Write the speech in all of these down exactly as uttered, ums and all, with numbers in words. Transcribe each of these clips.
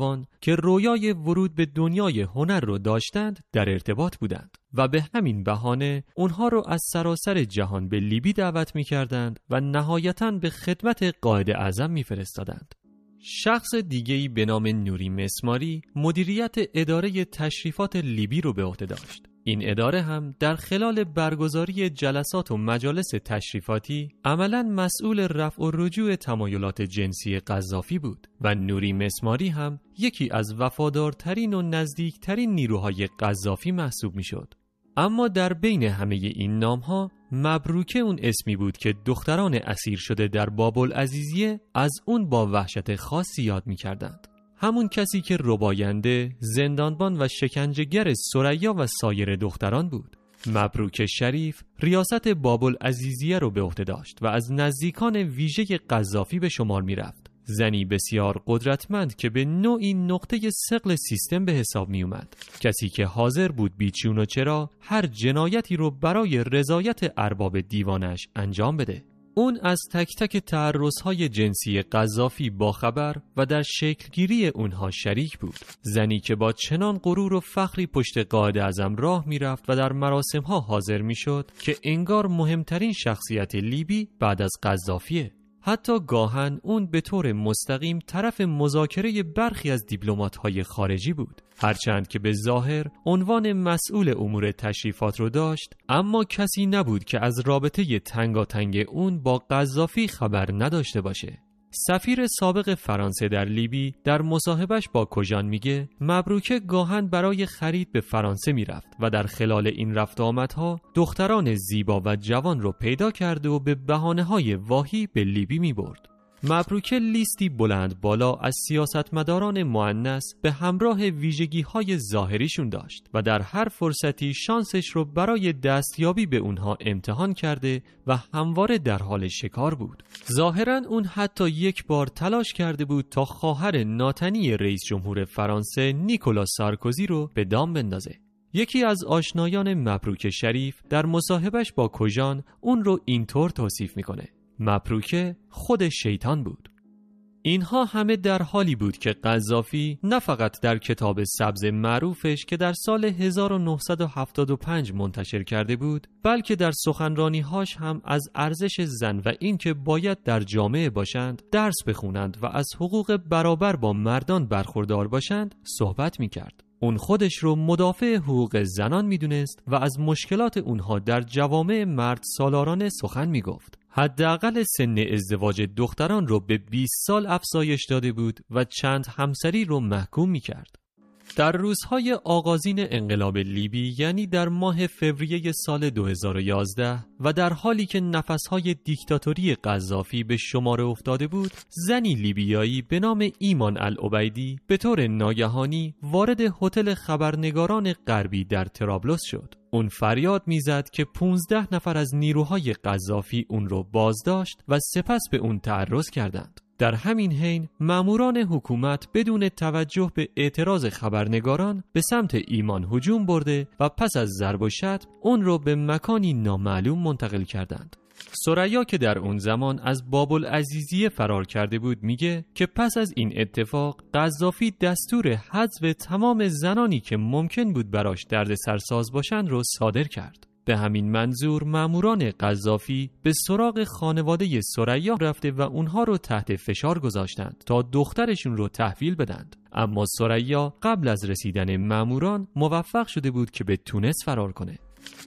جوان که رویای ورود به دنیای هنر رو داشتند در ارتباط بودند و به همین بهانه اونها رو از سراسر جهان به لیبی دعوت می‌کردند و نهایتاً به خدمت قائد اعظم می‌فرستادند. شخص دیگه‌ای به نام نوری مسماری مدیریت اداره تشریفات لیبی رو به عهده داشت. این اداره هم در خلال برگزاری جلسات و مجالس تشریفاتی عملاً مسئول رفع و رجوع تمایلات جنسی قذافی بود و نوری مسماری هم یکی از وفادارترین و نزدیکترین نیروهای قذافی محسوب میشد. اما در بین همه این نامها مبروکه اون اسمی بود که دختران اسیر شده در باب‌العزیزیه از اون با وحشت خاصی یاد می‌کردند. همون کسی که رباینده، زندانبان و شکنجهگر ثریا و سایر دختران بود. مبروک شریف ریاست باب‌العزیزیه رو به عهده داشت و از نزدیکان ویژه قذافی به شمار می‌رفت. زنی بسیار قدرتمند که به نوعی نقطه ثقل سیستم به حساب می اومد. کسی که حاضر بود بیچون و چرا هر جنایتی رو برای رضایت ارباب دیوانش انجام بده. اون از تک تک تعرض‌های جنسی قذافی باخبر و در شکلگیری اونها شریک بود. زنی که با چنان غرور و فخری پشت قائد اعظم راه میرفت و در مراسم‌ها حاضر میشد که انگار مهمترین شخصیت لیبی بعد از قذافیه. حتی گاهن اون به طور مستقیم طرف مذاکره برخی از دیپلمات‌های خارجی بود. هرچند که به ظاهر عنوان مسئول امور تشریفات رو داشت، اما کسی نبود که از رابطه تنگاتنگ اون با قذافی خبر نداشته باشه. سفیر سابق فرانسه در لیبی در مصاحبهش با کژان میگه مبروکه گاهن برای خرید به فرانسه میرفت و در خلال این رفت آمدها دختران زیبا و جوان رو پیدا کرده و به بهانه‌های واهی به لیبی میبرد. مبروکه لیستی بلند بالا از سیاستمداران مؤنث به همراه ویژگی‌های ظاهریشون داشت و در هر فرصتی شانسش رو برای دستیابی به اونها امتحان کرده و همواره در حال شکار بود. ظاهراً اون حتی یک بار تلاش کرده بود تا خواهر ناتنی رئیس جمهور فرانسه نیکولا سارکوزی رو به دام بندازه. یکی از آشنایان مبروک شریف در مصاحبهش با کژان اون رو اینطور توصیف میکنه: مبروکه خود شیطان بود. اینها همه در حالی بود که قذافی نه فقط در کتاب سبز معروفش که در سال هزار و نهصد و هفتاد و پنج منتشر کرده بود، بلکه در سخنرانی‌هاش هم از ارزش زن و این که باید در جامعه باشند، درس بخونند و از حقوق برابر با مردان برخوردار باشند صحبت می‌کرد. اون خودش رو مدافع حقوق زنان می‌دونست و از مشکلات اونها در جوامع مرد سالارانه سخن می‌گفت. حداقل سن ازدواج دختران رو به بیست سال افزایش داده بود و چند همسری رو محکوم می‌کرد. در روزهای آغازین انقلاب لیبی، یعنی در ماه فوریه سال دو هزار و یازده و در حالی که نفسهای دیکتاتوری قذافی به شمار افتاده بود، زنی لیبیایی به نام ایمان العبیدی به طور ناگهانی وارد هتل خبرنگاران غربی در طرابلس شد. اون فریاد میزد که پونزده نفر از نیروهای قذافی اون رو بازداشت و سپس به اون تعرض کردند. در همین حین ماموران حکومت بدون توجه به اعتراض خبرنگاران به سمت ایمان هجوم برده و پس از ضرب و شتم اون رو به مکانی نامعلوم منتقل کردند. ثریا که در اون زمان از باب‌العزیزیه فرار کرده بود میگه که پس از این اتفاق قذافی دستور حذف تمام زنانی که ممکن بود براش درد سرساز باشن رو صادر کرد. به همین منظور ماموران قذافی به سراغ خانواده ثریا رفته و اونها رو تحت فشار گذاشتند تا دخترشون رو تحویل بدند. اما ثریا قبل از رسیدن ماموران موفق شده بود که به تونس فرار کنه.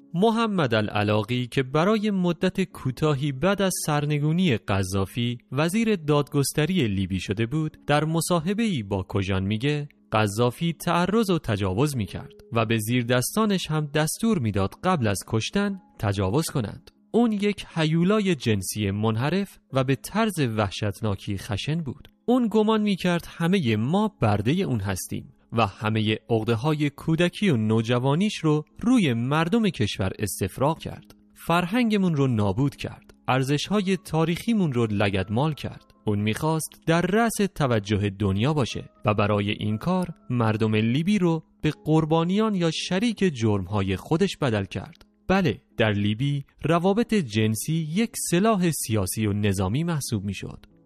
محمد العلاقی که برای مدت کوتاهی بعد از سرنگونی قذافی وزیر دادگستری لیبی شده بود، در مصاحبه‌ای با کژان میگه قذافی تعرض و تجاوز میکرد و به زیر دستانش هم دستور میداد قبل از کشتن تجاوز کنند. اون یک هیولای جنسی منحرف و به طرز وحشتناکی خشن بود. اون گمان میکرد همه ما برده اون هستیم و همه عقده‌های کودکی و نوجوانیش رو روی مردم کشور استفراغ کرد. فرهنگمون رو نابود کرد. ارزش‌های تاریخیمون رو لگدمال کرد. اون میخواست در رأس توجه دنیا باشه و برای این کار مردم لیبی رو به قربانیان یا شریک جرم‌های خودش بدل کرد. بله، در لیبی روابط جنسی یک سلاح سیاسی و نظامی محسوب میشد.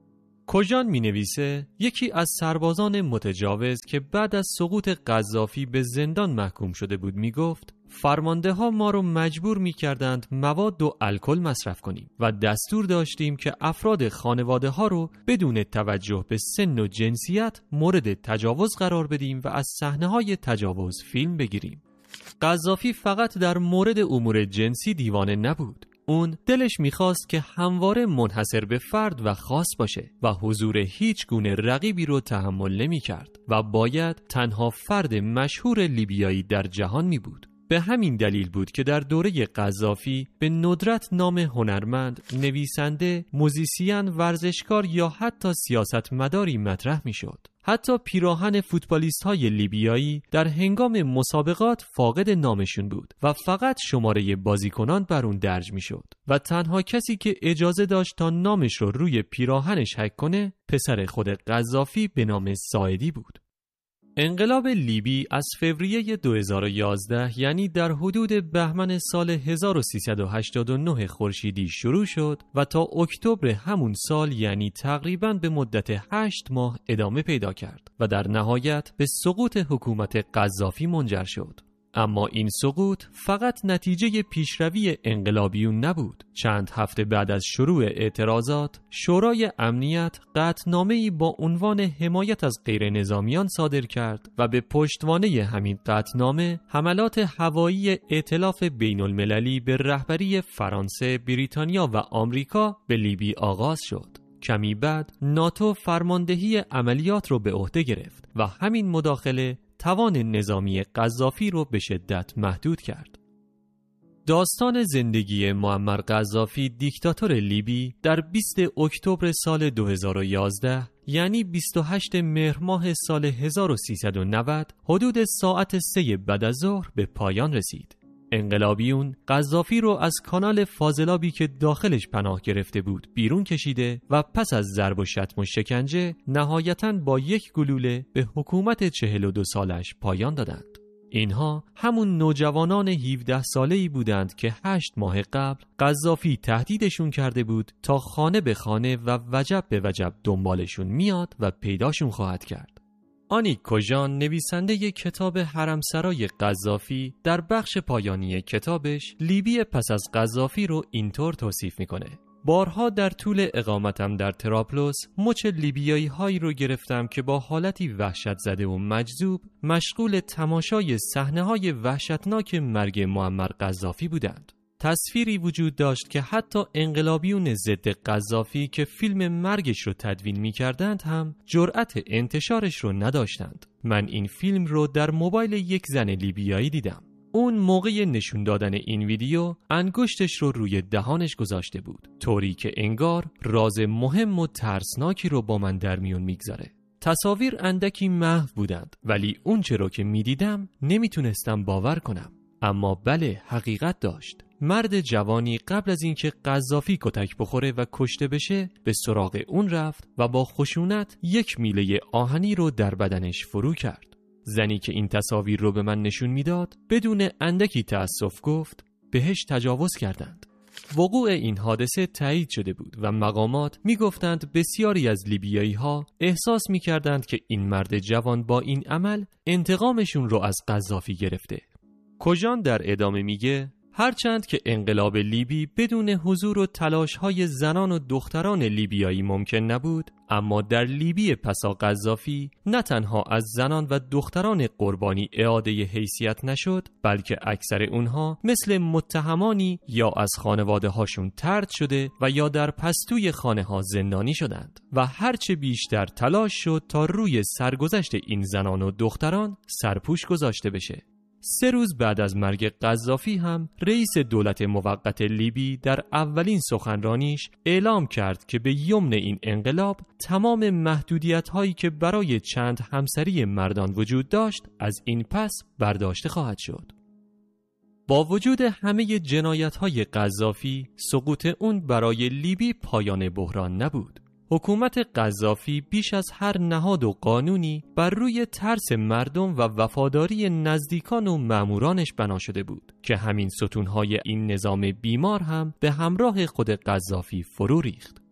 کوژان می نویسه یکی از سربازان متجاوز که بعد از سقوط قذافی به زندان محکوم شده بود می گفت فرمانده ها ما رو مجبور می کردند مواد و الکل مصرف کنیم و دستور داشتیم که افراد خانواده ها رو بدون توجه به سن و جنسیت مورد تجاوز قرار بدیم و از صحنه های تجاوز فیلم بگیریم. قذافی فقط در مورد امور جنسی دیوانه نبود. اون دلش میخواست که همواره منحصر به فرد و خاص باشه و حضور هیچ گونه رقیبی رو تحمل نمی‌کرد و باید تنها فرد مشهور لیبیایی در جهان می بود. به همین دلیل بود که در دوره قذافی به ندرت نام هنرمند، نویسنده، موزیسین، ورزشکار یا حتی سیاستمداری مطرح میشد. حتی پیراهن فوتبالیست‌های لیبیایی در هنگام مسابقات فاقد نامشون بود و فقط شماره بازیکنان بر اون درج میشد و تنها کسی که اجازه داشت تا نامش رو روی پیراهنش حک کنه پسر خود قذافی به نام ساعدی بود. انقلاب لیبی از فوریه دو هزار و یازده یعنی در حدود بهمن سال هزار و سیصد و هشتاد و نه خورشیدی شروع شد و تا اکتبر همون سال یعنی تقریباً به مدت هشت ماه ادامه پیدا کرد و در نهایت به سقوط حکومت قذافی منجر شد. اما این سقوط فقط نتیجه پیشروی انقلابیون نبود. چند هفته بعد از شروع اعتراضات، شورای امنیت قطعنامه‌ای با عنوان حمایت از غیر نظامیان صادر کرد و به پشتوانه همین قطعنامه حملات هوایی ائتلاف بین المللی به رهبری فرانسه، بریتانیا و آمریکا به لیبی آغاز شد. کمی بعد ناتو فرماندهی عملیات رو به عهده گرفت و همین مداخله توان نظامی قذافی رو به شدت محدود کرد. داستان زندگی معمر قذافی دیکتاتور لیبی در بیستم اکتبر سال دو هزار و یازده یعنی بیست و هشتم مهر ماه سال هزار و سیصد و نود حدود ساعت سه بعد از ظهر به پایان رسید. انقلابیون قذافی رو از کانال فاضلابی که داخلش پناه گرفته بود بیرون کشیده و پس از ضرب و شتم و شکنجه نهایتاً با یک گلوله به حکومت چهل و دو سالش پایان دادند. اینها همون نوجوانان هفده ساله‌ای بودند که هشت ماه قبل قذافی تهدیدشون کرده بود تا خانه به خانه و وجب به وجب دنبالشون میاد و پیداشون خواهد کرد. آنیک کوژان نویسنده ی کتاب حرمسرای قذافی در بخش پایانی کتابش لیبی پس از قذافی رو اینطور توصیف میکنه: بارها در طول اقامتم در طرابلس مچ لیبیایی هایی رو گرفتم که با حالتی وحشت زده و مجذوب مشغول تماشای صحنه های وحشتناک مرگ معمر قذافی بودند. تصویری وجود داشت که حتی انقلابیون ضد قذافی که فیلم مرگش رو تدوین می کردند هم جرأت انتشارش رو نداشتند. من این فیلم رو در موبایل یک زن لیبیایی دیدم. اون موقع نشون دادن این ویدیو انگشتش رو روی دهانش گذاشته بود، طوری که انگار راز مهم و ترسناکی رو با من در میون میگذاره. تصاویر اندکی محو بودند ولی اون چه رو که می دیدم نمی تونستم باور کنم. اما بله، حقیقت داشت. مرد جوانی قبل از اینکه قذافی کتک بخوره و کشته بشه به سراغ اون رفت و با خشونت یک میله آهنی رو در بدنش فرو کرد. زنی که این تصاویر رو به من نشون میداد بدون اندکی تأسف گفت بهش تجاوز کردند. وقوع این حادثه تایید شده بود و مقامات میگفتند بسیاری از لیبیایی ها احساس میکردند که این مرد جوان با این عمل انتقامشون رو از قذافی گرفته. کوژان در ادامه میگه هرچند که انقلاب لیبی بدون حضور و تلاش‌های زنان و دختران لیبیایی ممکن نبود، اما در لیبی پسا قذافی نه تنها از زنان و دختران قربانی اعاده حیثیت نشد، بلکه اکثر اونها مثل متهمانی یا از خانواده هاشون طرد شده و یا در پستوی خانه ها زندانی شدند و هرچه بیشتر تلاش شد تا روی سرگذشت این زنان و دختران سرپوش گذاشته بشه. سه روز بعد از مرگ قذافی هم رئیس دولت موقت لیبی در اولین سخنرانیش اعلام کرد که به یمن این انقلاب تمام محدودیت هایی که برای چند همسری مردان وجود داشت از این پس برداشته خواهد شد. با وجود همه جنایت های قذافی، سقوط اون برای لیبی پایان بحران نبود. حکومت قذافی بیش از هر نهاد و قانونی بر روی ترس مردم و وفاداری نزدیکان و مامورانش بنا شده بود که همین ستونهای این نظام بیمار هم به همراه خود قذافی فرو ریخت.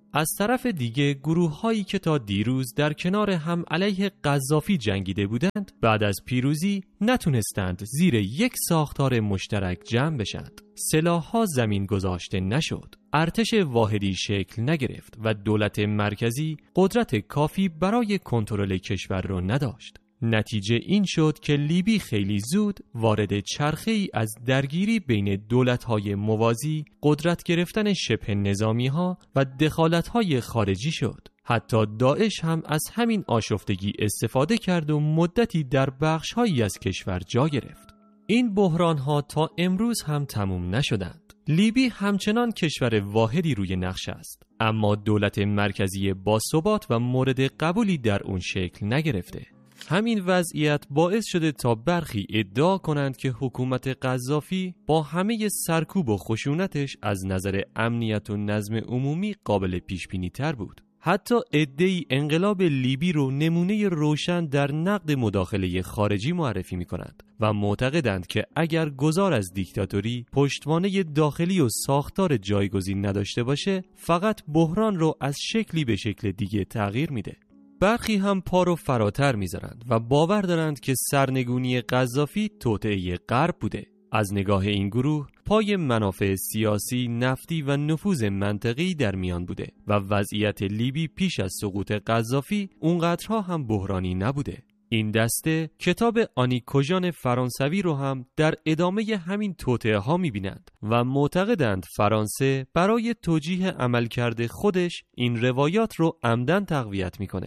از طرف دیگه گروه هایی که تا دیروز در کنار هم علیه قذافی جنگیده بودند بعد از پیروزی نتونستند زیر یک ساختار مشترک جمع بشند. سلاح‌ها زمین گذاشته نشد، ارتش واحدی شکل نگرفت و دولت مرکزی قدرت کافی برای کنترل کشور را نداشت. نتیجه این شد که لیبی خیلی زود وارد چرخه‌ای از درگیری بین دولت‌های موازی، قدرت گرفتن شبه نظامی‌ها و دخالت‌های خارجی شد. حتی داعش هم از همین آشفتگی استفاده کرد و مدتی در بخش‌هایی از کشور جا گرفت. این بحران‌ها تا امروز هم تموم نشدند. لیبی همچنان کشور واحدی روی نقش است، اما دولت مرکزی باثبات و مورد قبولی در اون شکل نگرفته. همین وضعیت باعث شده تا برخی ادعا کنند که حکومت قذافی با همه سرکوب و خشونتش از نظر امنیت و نظم عمومی قابل پیش بینی تر بود. حتی ادعی انقلاب لیبی رو نمونه روشن در نقد مداخله خارجی معرفی می کنند و معتقدند که اگر گذار از دیکتاتوری پشتوانه داخلی و ساختار جایگزین نداشته باشه، فقط بحران رو از شکلی به شکل دیگه تغییر میده. برخی هم پا رو فراتر میذارند و باور دارند که سرنگونی قذافی توطئه غرب بوده. از نگاه این گروه پای منافع سیاسی، نفتی و نفوذ منطقی در میان بوده و وضعیت لیبی پیش از سقوط قذافی اونقدرها هم بحرانی نبوده. این دسته کتاب آنیک کوژان فرانسوی رو هم در ادامه همین توطئه ها میبینند و معتقدند فرانسه برای توجیه عملکرد خودش این روایات رو عمدن تقویت میکنه.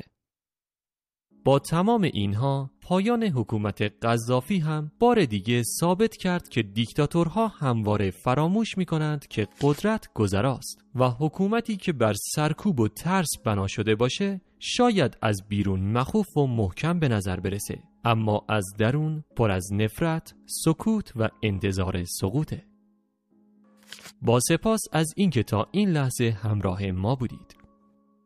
با تمام اینها پایان حکومت قذافی هم بار دیگه ثابت کرد که دیکتاتورها همواره فراموش می‌کنند که قدرت گذراست و حکومتی که بر سرکوب و ترس بنا شده باشه شاید از بیرون مخوف و محکم به نظر برسه، اما از درون پر از نفرت، سکوت و انتظار سقوطه. با سپاس از اینکه تا این لحظه همراه ما بودید.